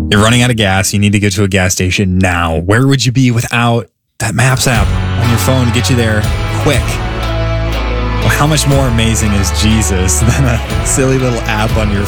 You're running out of gas. You need to get to a gas station now. Where would you be without that Maps app on your phone to get you there quick? Well, how much more amazing is Jesus than a silly little app on your